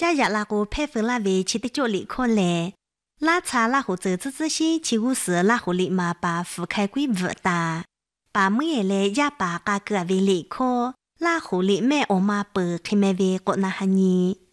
家也拉过配合拉维去的就离开嘞。拉查拉胡走这些，几乎是拉胡里嘛把覆盖归不大，把每嘞也把嘎个为离开，拉胡里面我妈不开没为过那哈尼。